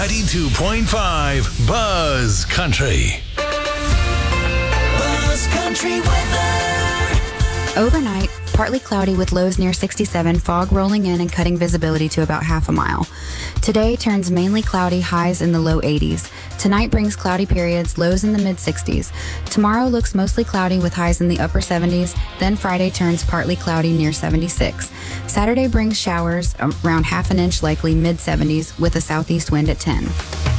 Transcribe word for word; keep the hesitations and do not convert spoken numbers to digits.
ninety-two point five Buzz Country. Buzz Country weather. Overnight, partly cloudy with lows near sixty-seven, fog rolling in and cutting visibility to about half a mile. Today turns mainly cloudy, highs in the low eighties. Tonight brings cloudy periods, lows in the mid-sixties. Tomorrow looks mostly cloudy with highs in the upper seventies. Then Friday turns partly cloudy near seventy-six. Saturday brings showers around half an inch likely mid-seventies with a southeast wind at ten.